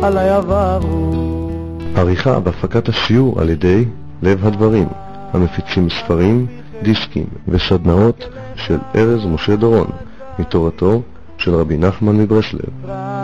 עלי עברו. עריכה בהפקת השיעור על ידי לב הדברים, המפיצים ספרים, דיסקים וסדנאות של ארז משה דורון, מתורתו של רבי נחמן מברסלב.